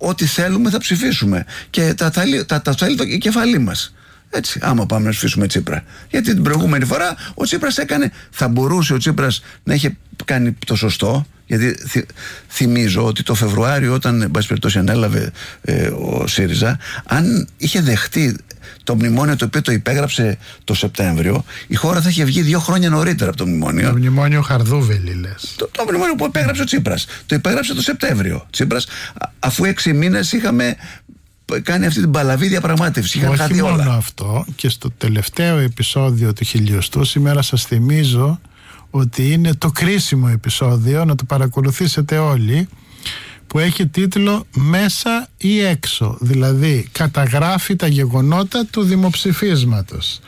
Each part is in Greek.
ό,τι θέλουμε θα ψηφίσουμε. Και τα θέλει το κεφαλί μας. Έτσι, άμα πάμε να ψηφίσουμε Τσίπρα. Γιατί την προηγούμενη φορά ο Τσίπρας έκανε. Θα μπορούσε ο Τσίπρας να είχε κάνει το σωστό. Γιατί θυμίζω ότι το Φεβρουάριο, όταν εν πάση περιπτώσει ανέλαβε ο ΣΥΡΙΖΑ, αν είχε δεχτεί το μνημόνιο το οποίο το υπέγραψε το Σεπτέμβριο, η χώρα θα είχε βγει 2 χρόνια νωρίτερα από το μνημόνιο. Το μνημόνιο Χαρδούβελη, λες. Το μνημόνιο που υπέγραψε ο Τσίπρας. Το υπέγραψε το Σεπτέμβριο. Τσίπρας, αφού 6 μήνες είχαμε κάνει αυτή την παλαβή διαπραγμάτευση. Όχι μόνο αυτό, και στο τελευταίο επεισόδιο του 1000ου, σήμερα σας θυμίζω ότι είναι το κρίσιμο επεισόδιο, να το παρακολουθήσετε όλοι, που έχει τίτλο «Μέσα ή έξω», δηλαδή καταγράφει τα γεγονότα του δημοψηφίσματος.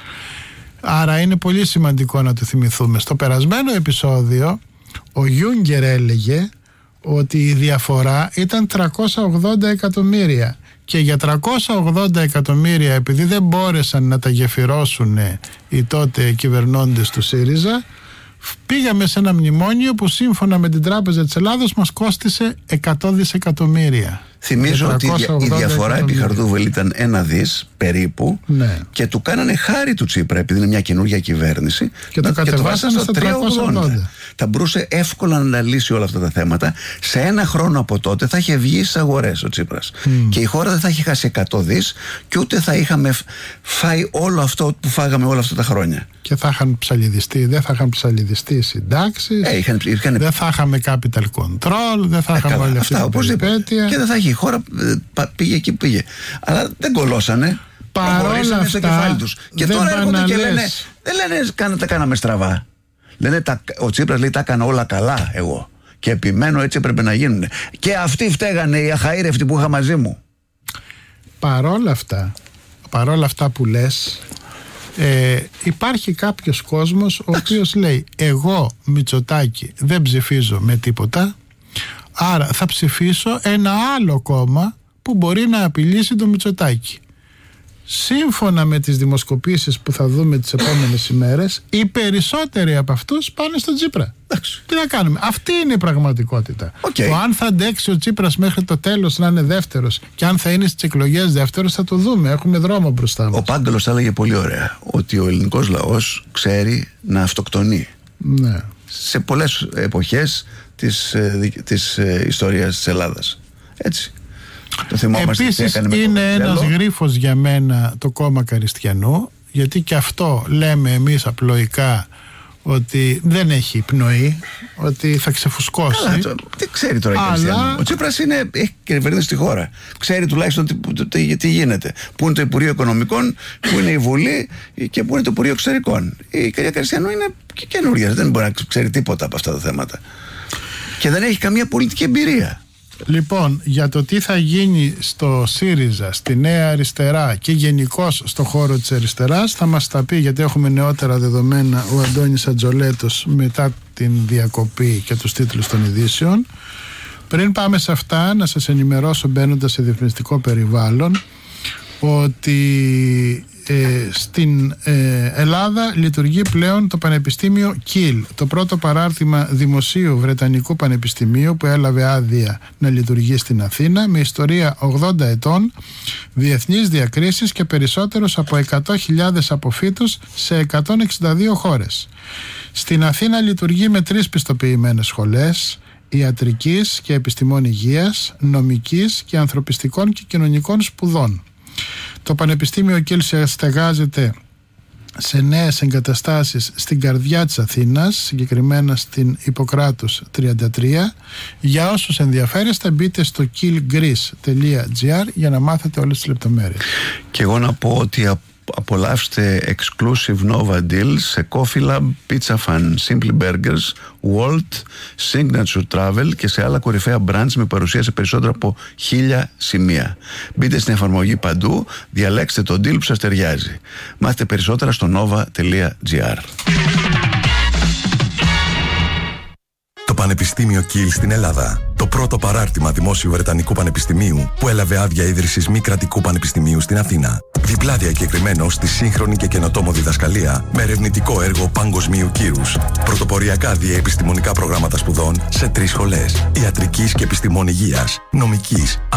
Άρα είναι πολύ σημαντικό να το θυμηθούμε. Στο περασμένο επεισόδιο ο Γιούγκερ έλεγε ότι η διαφορά ήταν 380 εκατομμύρια και για 380 εκατομμύρια, επειδή δεν μπόρεσαν να τα γεφυρώσουν οι τότε κυβερνώντες του ΣΥΡΙΖΑ, πήγαμε σε ένα μνημόνιο που σύμφωνα με την Τράπεζα της Ελλάδος μας κόστισε 100 δισεκατομμύρια. Θυμίζω ότι η διαφορά επί Χαρδούβελη ήταν 1 δις περίπου, ναι. Και του κάνανε χάρη του Τσίπρα, επειδή είναι μια καινούργια κυβέρνηση, και το κατεβάσανε στα 380. Θα μπορούσε εύκολα να λύσει όλα αυτά τα θέματα. Σε 1 χρόνο από τότε θα είχε βγει στις αγορές ο Τσίπρας. Και η χώρα δεν θα είχε χάσει 100 δις και ούτε θα είχαμε φάει όλο αυτό που φάγαμε όλα αυτά τα χρόνια. Και θα είχαν ψαλιδιστεί, δεν θα είχαν ψαλιδιστεί οι συντάξεις, δεν θα είχαμε capital control, δεν θα είχαμε όλη αυτή την περιπέτεια. Και δεν θα είχε η χώρα, πήγε εκεί που πήγε. Αλλά δεν κολώσανε. Παρόλα αυτά, και τώρα έρχονται και λένε, δεν λένε τα κάναμε στραβά. Λένε ο Τσίπρας λέει τα έκανα όλα καλά εγώ. Και επιμένω έτσι έπρεπε να γίνουν. Και αυτοί φταίγανε, οι αχαήρευτοι που είχα μαζί μου. Παρόλα αυτά που λες, υπάρχει κάποιος κόσμος ο οποίος λέει εγώ Μητσοτάκη δεν ψηφίζω με τίποτα, άρα θα ψηφίσω ένα άλλο κόμμα που μπορεί να απειλήσει το Μητσοτάκη. Σύμφωνα με τις δημοσκοπήσεις που θα δούμε τις επόμενες ημέρες, οι περισσότεροι από αυτούς πάνε στον Τσίπρα. Τι να κάνουμε, αυτή είναι η πραγματικότητα. Το αν θα αντέξει ο Τσίπρας μέχρι το τέλος να είναι δεύτερος και αν θα είναι στις εκλογές δεύτερος θα το δούμε, έχουμε δρόμο μπροστά μας. Ο Πάγκαλος έλεγε πολύ ωραία ότι ο ελληνικός λαός ξέρει να αυτοκτονεί. Ναι. Σε πολλές εποχές της ιστορίας της Ελλάδας. Έτσι. Επίσης είναι ένας γρίφος για μένα το κόμμα Καριστιανού, γιατί και αυτό λέμε εμείς απλοϊκά ότι δεν έχει πνοή, ότι θα ξεφουσκώσει. Καλά, τι ξέρει τώρα η Καριστιανού. Ο Τσίπρας έχει κυβερνήσει τη χώρα. Ξέρει τουλάχιστον τι γίνεται. Πού είναι το Υπουργείο Οικονομικών, πού είναι η Βουλή και πού είναι το Υπουργείο Εξωτερικών. Η κυρία Καριστιανού είναι καινούργια, δεν μπορεί να ξέρει τίποτα από αυτά τα θέματα. Και δεν έχει καμία πολιτική εμπειρία. Λοιπόν, για το τι θα γίνει στο ΣΥΡΙΖΑ, στη Νέα Αριστερά και γενικώς στο χώρο της αριστεράς θα μας τα πει, γιατί έχουμε νεότερα δεδομένα, ο Αντώνης Ατζολέτος μετά την διακοπή και τους τίτλους των ειδήσεων. Πριν πάμε σε αυτά, να σας ενημερώσω μπαίνοντας σε διαφημιστικό περιβάλλον ότι στην Ελλάδα λειτουργεί πλέον το Πανεπιστήμιο Κιλ, το πρώτο παράρτημα δημοσίου Βρετανικού Πανεπιστημίου που έλαβε άδεια να λειτουργεί στην Αθήνα, με ιστορία 80 ετών, διεθνείς διακρίσεις και περισσότερους από 100.000 αποφύτους σε 162 χώρες. Στην Αθήνα λειτουργεί με 3 πιστοποιημένες σχολές ιατρικής και επιστημών υγείας, νομικής και ανθρωπιστικών και κοινωνικών σπουδών. Το Πανεπιστήμιο Κιλ στεγάζεται σε νέες εγκαταστάσεις στην καρδιά της Αθήνας, συγκεκριμένα στην Ιπποκράτους 33. Για όσους ενδιαφέρεστε μπείτε στο killgreece.gr για να μάθετε όλες τις λεπτομέρειες. Και εγώ να πω ότι απολαύστε exclusive Nova Deals σε Coffee Lab, Pizza Fan, Simply Burgers, Walt, Signature Travel και σε άλλα κορυφαία brands με παρουσία σε περισσότερα από 1000 σημεία. Μπείτε στην εφαρμογή παντού, διαλέξτε το deal που σας ταιριάζει. Μάθετε περισσότερα στο nova.gr. Το Πανεπιστήμιο Κιλ στην Ελλάδα. Το πρώτο παράρτημα δημόσιου Βρετανικού Πανεπιστημίου που έλαβε άδεια ίδρυσης μη κρατικού πανεπιστημίου στην Αθήνα. Διπλά διακεκριμένο στη σύγχρονη και καινοτόμο διδασκαλία με ερευνητικό έργο παγκοσμίου κύρους. Πρωτοποριακά διεπιστημονικά προγράμματα σπουδών σε 3 σχολές. Ιατρικής και επιστημών υγείας, νομικής,